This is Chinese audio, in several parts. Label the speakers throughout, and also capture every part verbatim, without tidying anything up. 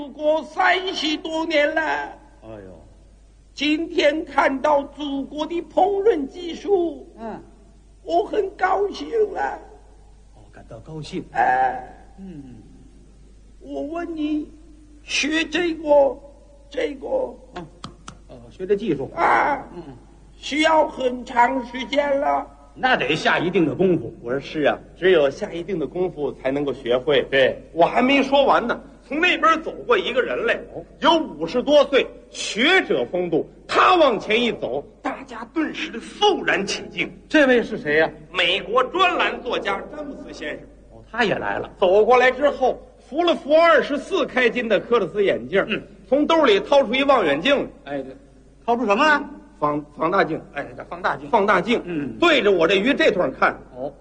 Speaker 1: 祖国三十多年了。
Speaker 2: 哎呦，
Speaker 1: 今天看到祖国的烹饪技术，
Speaker 2: 嗯，
Speaker 1: 我很高兴了。
Speaker 2: 哦，感到高兴。
Speaker 1: 哎，
Speaker 2: 嗯，
Speaker 1: 我问你，学这个这个
Speaker 2: 啊，呃，学这技术
Speaker 1: 啊，
Speaker 2: 嗯，
Speaker 1: 需要很长时间了。
Speaker 2: 那得下一定的功夫。
Speaker 3: 我说是啊，只有下一定的功夫才能够学会。
Speaker 2: 对，
Speaker 3: 我还没说完呢，从那边走过一个人来，有五十多岁，学者风度。他往前一走，大家顿时的肃然起敬。
Speaker 2: 这位是谁呀、
Speaker 3: 美国专栏作家詹姆斯先生。
Speaker 2: 哦，他也来了。
Speaker 3: 走过来之后，扶了扶二十四开斤的科勒斯眼镜，
Speaker 2: 嗯，
Speaker 3: 从兜里掏出一望远镜，
Speaker 2: 哎，掏出什么来？
Speaker 3: 放放大镜，
Speaker 2: 哎，这放大镜。
Speaker 3: 放大镜，
Speaker 2: 嗯
Speaker 3: 对着我这鱼这段看。
Speaker 2: 哦，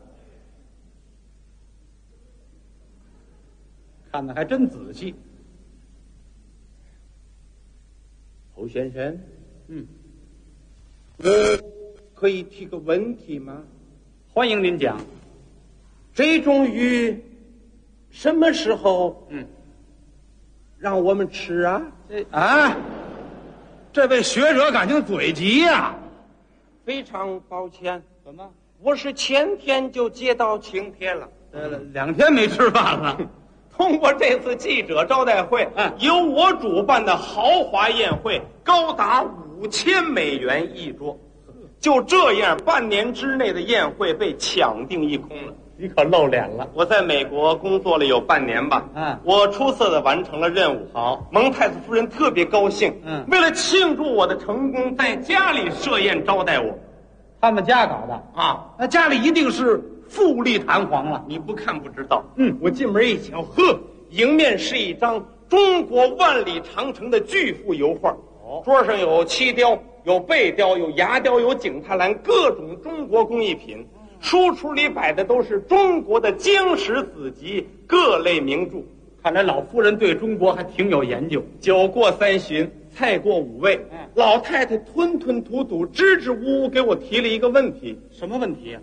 Speaker 2: 看得还真仔细。
Speaker 3: 侯先生，
Speaker 2: 嗯，
Speaker 3: 我可以提个问题吗？
Speaker 2: 欢迎您讲。
Speaker 3: 这种鱼什么时候
Speaker 2: 嗯，
Speaker 3: 让我们吃啊？
Speaker 2: 这啊，这位学者感情嘴急呀、
Speaker 3: 非常抱歉，
Speaker 2: 怎么？
Speaker 3: 我是前天就接到请帖了。
Speaker 2: 呃，两天没吃饭了。
Speaker 3: 通过这次记者招待会，
Speaker 2: 嗯
Speaker 3: 由我主办的豪华宴会，高达五千美元一桌。就这样，半年之内的宴会被抢订一空了。
Speaker 2: 你可露脸了。
Speaker 3: 我在美国工作了有半年吧，
Speaker 2: 嗯
Speaker 3: 我出色的完成了任务。
Speaker 2: 好，
Speaker 3: 蒙太子夫人特别高兴，
Speaker 2: 嗯
Speaker 3: 为了庆祝我的成功，在家里设宴招待我。
Speaker 2: 他们家搞的，
Speaker 3: 啊，
Speaker 2: 那家里一定是富丽堂皇了。
Speaker 3: 你不看不知道。
Speaker 2: 嗯
Speaker 3: 我进门一瞧，呵，迎面是一张中国万里长城的巨幅油画。
Speaker 2: 哦
Speaker 3: 桌上有漆雕，有贝雕，有牙雕，有景泰蓝，各种中国工艺品。书橱里摆的都是中国的经史子集，各类名著。
Speaker 2: 看来老夫人对中国还挺有研究。
Speaker 3: 酒过三巡，菜过五味，
Speaker 2: 嗯
Speaker 3: 老太太吞吞吐吐、支支吾吾给我提了一个问题。
Speaker 2: 什么问题呀、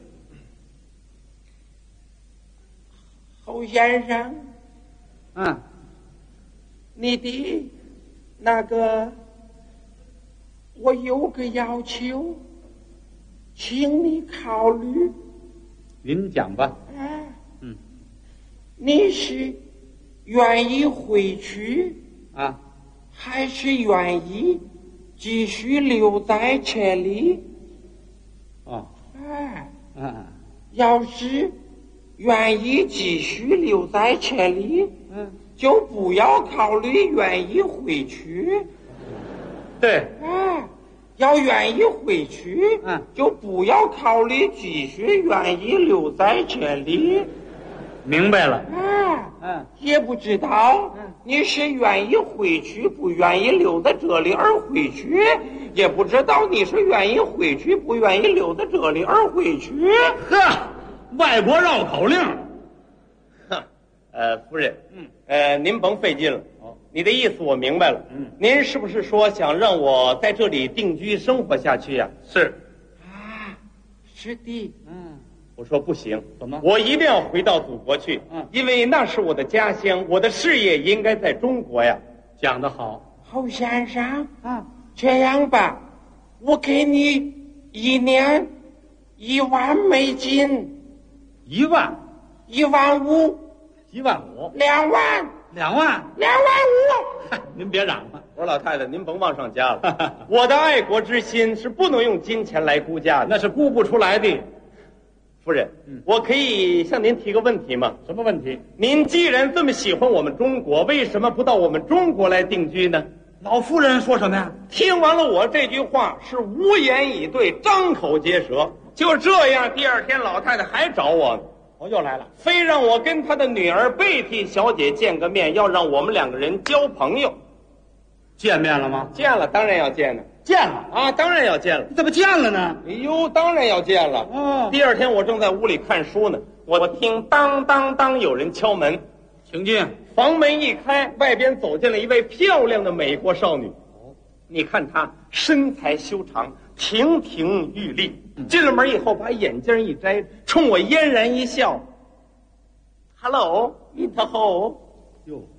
Speaker 1: 侯先生，
Speaker 2: 嗯，
Speaker 1: 你的那个，我有个要求，请你考虑。
Speaker 2: 您讲吧。
Speaker 1: 啊，
Speaker 2: 嗯，
Speaker 1: 你是愿意回去，
Speaker 2: 啊，
Speaker 1: 还是愿意继续留在这里？
Speaker 2: 哦，
Speaker 1: 哎，
Speaker 2: 嗯
Speaker 1: 要是愿意继续留在这里，
Speaker 2: 嗯，
Speaker 1: 就不要考虑愿意回去。
Speaker 2: 对，
Speaker 1: 哎，要愿意回去，
Speaker 2: 嗯
Speaker 1: 就不要考虑继续愿意留在这里。
Speaker 2: 明白了。
Speaker 1: 啊，
Speaker 2: 嗯，
Speaker 1: 也不知道
Speaker 2: 嗯
Speaker 1: 你是愿意回去，不愿意留在这里而回去，也不知道你是愿意回去，不愿意留在这里而回去。
Speaker 2: 呵，外国绕口令。
Speaker 3: 哼，呃，夫人，
Speaker 2: 嗯，
Speaker 3: 呃，您甭费劲了。
Speaker 2: 哦，
Speaker 3: 你的意思我明白了。
Speaker 2: 嗯，
Speaker 3: 您是不是说想让我在这里定居生活下去呀、
Speaker 2: 是。
Speaker 1: 啊，是的，
Speaker 2: 嗯，
Speaker 3: 我说不行，
Speaker 2: 怎么
Speaker 3: 我一定要回到祖国去。
Speaker 2: 嗯
Speaker 3: 因为那是我的家乡，我的事业应该在中国呀。
Speaker 2: 讲得好。
Speaker 1: 侯先生，
Speaker 2: 啊，
Speaker 1: 这样吧，我给你一年一万美金，
Speaker 2: 一万，
Speaker 1: 一万五，
Speaker 2: 一万五，
Speaker 1: 两万，
Speaker 2: 两万。
Speaker 1: 两万五。
Speaker 2: 嗨，您别嚷了。
Speaker 3: 我说老太太，您甭往上加了。我的爱国之心是不能用金钱来估价的。
Speaker 2: 那是估不出来的。
Speaker 3: 夫人，
Speaker 2: 嗯
Speaker 3: 我可以向您提个问题吗？
Speaker 2: 什么问题？
Speaker 3: 您既然这么喜欢我们中国，为什么不到我们中国来定居呢？
Speaker 2: 老夫人说什么呀？
Speaker 3: 听完了我这句话，是无言以对，张口结舌。就这样，第二天老太太还找我呢，
Speaker 2: 哦，又来了。
Speaker 3: 非让我跟她的女儿贝蒂小姐见个面，要让我们两个人交朋友。
Speaker 2: 见面了吗？
Speaker 3: 见了，当然要见了
Speaker 2: 见了。
Speaker 3: 啊，当然要见了。
Speaker 2: 你怎么见了呢？
Speaker 3: 哎呦，当然要见了。
Speaker 2: 哦
Speaker 3: 第二天我正在屋里看书呢，我听当当当有人敲门，
Speaker 2: 请进。
Speaker 3: 房门一开，外边走进了一位漂亮的美国少女。你看她身材修长，亭亭玉立。进了门以后，把眼镜一摘，冲我嫣然一笑。Hello，你好。
Speaker 2: 哟，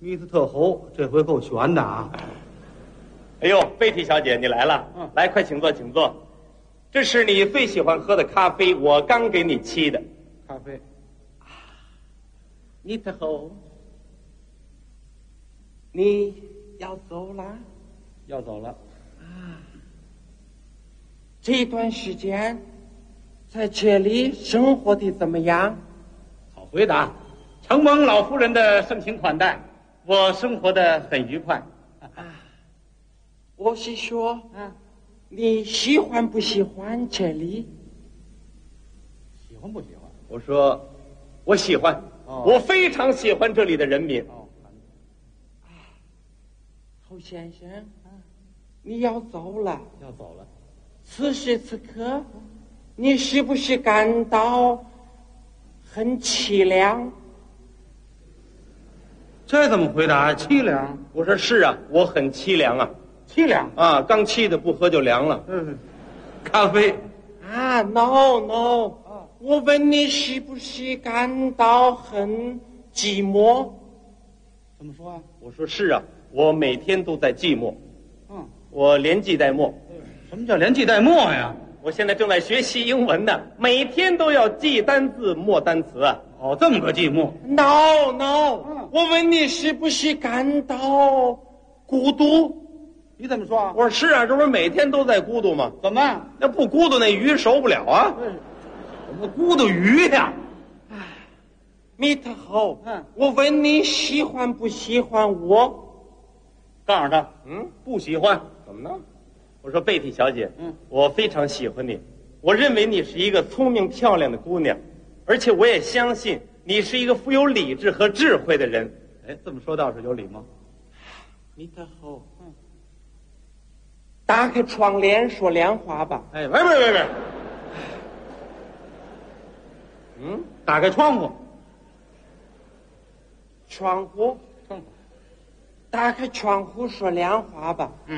Speaker 2: 密斯特侯这回够悬的啊！
Speaker 3: 哎呦，贝蒂小姐，你来了，嗯，来，快请坐，请坐。这是你最喜欢喝的咖啡，我刚给你沏的。
Speaker 2: 咖啡。
Speaker 1: 密特侯，你要走了？
Speaker 2: 要走了。
Speaker 1: 啊，这段时间在这里生活的怎么样？
Speaker 2: 好回答，承蒙老夫人的盛情款待，我生活的很愉快。
Speaker 1: 啊，我是说，
Speaker 2: 啊，
Speaker 1: 你喜欢不喜欢这里？
Speaker 2: 喜欢不喜欢？
Speaker 3: 我说，我喜欢，哦，我非常喜欢这里的人民。哦，
Speaker 1: 啊，侯先生，啊，你要走了？
Speaker 2: 要走了。
Speaker 1: 此时此刻，你是不是感到很凄凉？
Speaker 2: 这怎么回答？凄凉？
Speaker 3: 我说是啊，我很凄凉啊。
Speaker 2: 凄凉
Speaker 3: 啊，刚沏的不喝就凉了。
Speaker 2: 嗯，咖啡
Speaker 1: 啊 ，no no，啊，我问你是不是感到很寂寞？
Speaker 2: 怎么说啊？
Speaker 3: 我说是啊，我每天都在寂寞。
Speaker 2: 嗯，
Speaker 3: 我连记带默。
Speaker 2: 什么叫连记带默呀？
Speaker 3: 我现在正在学习英文呢，每天都要记单字默单词啊。
Speaker 2: 哦，这么个寂寞。
Speaker 1: no no，嗯，我问你是不是感到孤独？
Speaker 2: 你怎么说啊？
Speaker 3: 我说是啊，这不是每天都在孤独吗？
Speaker 2: 怎么？
Speaker 3: 那不孤独那鱼熟不了啊。
Speaker 2: 怎么孤独鱼呀？
Speaker 1: 哎，密特侯，
Speaker 2: 嗯，
Speaker 1: 我问你喜欢不喜欢我？
Speaker 2: 告诉他，
Speaker 3: 嗯，
Speaker 2: 不喜欢。
Speaker 3: 怎么呢？我说贝蒂小姐，
Speaker 2: 嗯，
Speaker 3: 我非常喜欢你，我认为你是一个聪明漂亮的姑娘，而且我也相信你是一个富有理智和智慧的人。
Speaker 2: 哎，这么说倒是有礼貌。
Speaker 1: 密特侯，嗯，打开窗帘说亮话吧。
Speaker 2: 哎，喂喂喂喂，
Speaker 3: 嗯，
Speaker 2: 打开窗户。
Speaker 1: 窗户，
Speaker 2: 窗户，
Speaker 1: 打开窗户说亮话吧。
Speaker 2: 嗯。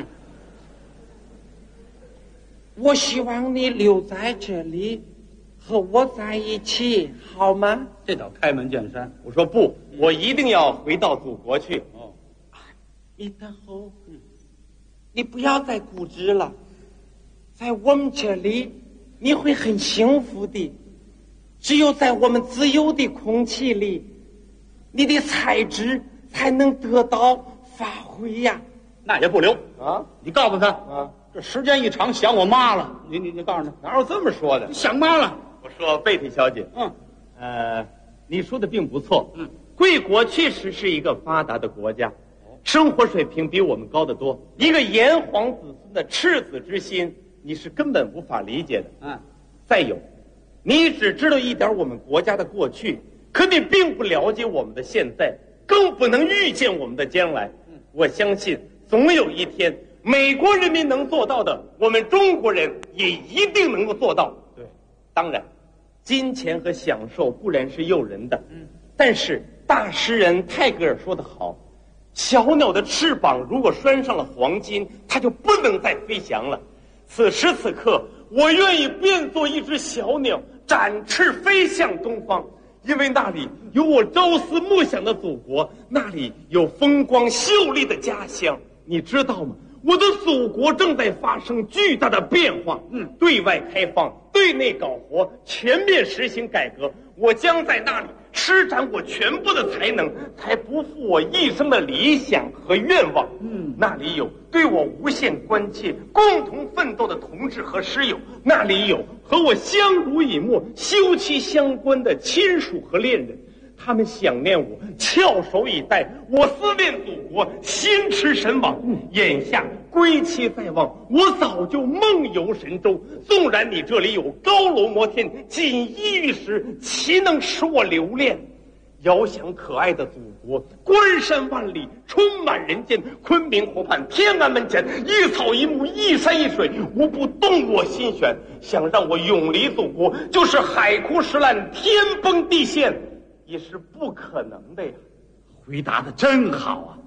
Speaker 1: 我希望你留在这里，和我在一起，好吗？
Speaker 2: 这叫开门见山。
Speaker 3: 我说不，我一定要回到祖国去。
Speaker 2: 哦，
Speaker 1: 密特侯，嗯，你不要再固执了，在我们这里你会很幸福的。只有在我们自由的空气里，你的才智才能得到发挥呀。
Speaker 2: 那也不留
Speaker 3: 啊！
Speaker 2: 你告诉他
Speaker 3: 啊，
Speaker 2: 这时间一长想我妈了。你你你告诉他，
Speaker 3: 哪有这么说的？
Speaker 2: 想妈了。
Speaker 3: 我说贝蒂小姐，
Speaker 2: 嗯，
Speaker 3: 呃，你说的并不错。
Speaker 2: 嗯，
Speaker 3: 贵国确实是一个发达的国家，生活水平比我们高得多。一个炎黄子孙的赤子之心，你是根本无法理解的。
Speaker 2: 嗯，
Speaker 3: 再有，你只知道一点我们国家的过去，可你并不了解我们的现在，更不能预见我们的将来。嗯，我相信总有一天，美国人民能做到的，我们中国人也一定能够做到。
Speaker 2: 对，
Speaker 3: 当然，金钱和享受固然是诱人的，
Speaker 2: 嗯，
Speaker 3: 但是大诗人泰戈尔说得好，小鸟的翅膀如果拴上了黄金，它就不能再飞翔了。此时此刻，我愿意变作一只小鸟，展翅飞向东方，因为那里有我朝思暮想的祖国，那里有风光秀丽的家乡。你知道吗？我的祖国正在发生巨大的变化，嗯，对外开放，对内搞活，全面实行改革。我将在那里施展我全部的才能，才不负我一生的理想和愿望。嗯，那里有对我无限关切、共同奋斗的同志和师友，那里有和我相濡以沫、休戚相关的亲属和恋人。他们想念我，翘首以待；我思念祖国，心驰神往。眼下归期在望，我早就梦游神州。纵然你这里有高楼摩天、锦衣玉食，岂能使我留恋？遥想可爱的祖国，关山万里，充满人间。昆明湖畔，天安门前，一草一木，一山一水，无不动我心弦。想让我永离祖国，就是海枯石烂，天崩地陷，也是不可能的呀。
Speaker 2: 回答的真好啊。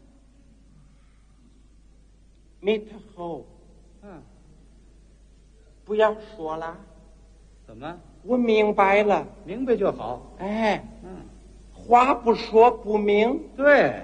Speaker 1: 密特侯，
Speaker 2: 嗯，
Speaker 1: 不要说了。
Speaker 2: 怎么？
Speaker 1: 我明白了。
Speaker 2: 明白就好。
Speaker 1: 哎，
Speaker 2: 嗯，
Speaker 1: 话不说不明。
Speaker 2: 对。